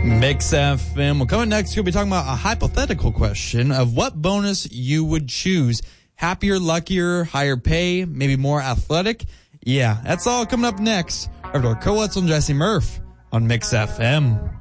Mix FM. Well, coming next, we'll be talking about a hypothetical question of what bonus you would choose. Happier, luckier, higher pay, maybe more athletic. Yeah, that's all coming up next. Over to our co-host on Jesse Murph on Mix FM.